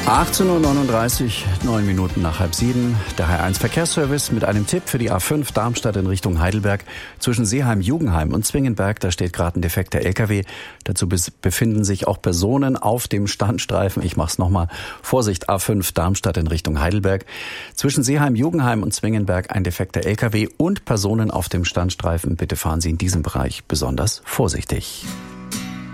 18.39 Uhr, 9 Minuten nach halb 7. Der H1 Verkehrsservice mit einem Tipp für die A5 Darmstadt in Richtung Heidelberg. Zwischen Seeheim-Jugenheim und Zwingenberg, da steht gerade ein defekter LKW. Dazu befinden sich auch Personen auf dem Standstreifen. Ich mach's nochmal. Vorsicht, A5 Darmstadt in Richtung Heidelberg. Zwischen Seeheim-Jugenheim und Zwingenberg ein defekter LKW und Personen auf dem Standstreifen. Bitte fahren Sie in diesem Bereich besonders vorsichtig.